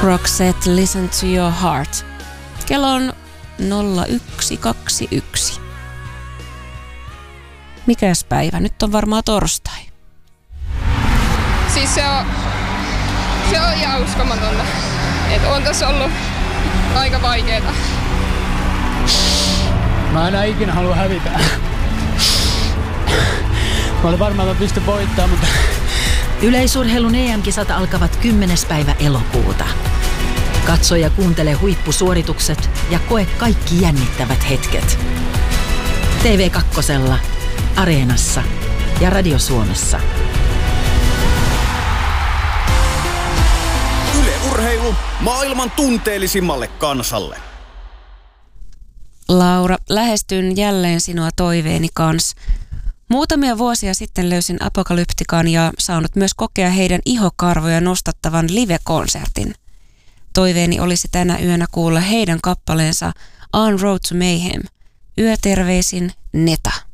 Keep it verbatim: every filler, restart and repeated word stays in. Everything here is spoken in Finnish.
Roxette, Listen to Your Heart. Kello on nolla yksi kaksikymmentäyksi. Mikäs päivä? Nyt on varmaan torstai. Siis se on, se on ihan uskomatonta. Että on tässä ollut aika vaikeeta. Mä enää ikinä halua hävitä. Mä olin varmaan, että mä pystyn voittamaan, mutta... Yleisurheilun E M-kisat alkavat kymmenes päivä elokuuta. Katso ja kuuntele huippusuoritukset ja koe kaikki jännittävät hetket. T V kaksi, Areenassa ja Radio Suomessa. Yle Urheilu maailman tunteellisimmalle kansalle. Laura, lähestyn jälleen sinua toiveeni kanssa. Muutamia vuosia sitten löysin Apokalyptikan ja saanut myös kokea heidän ihokarvoja nostattavan live-konsertin. Toiveeni olisi tänä yönä kuulla heidän kappaleensa On Road to Mayhem. Yöterveisin Neta.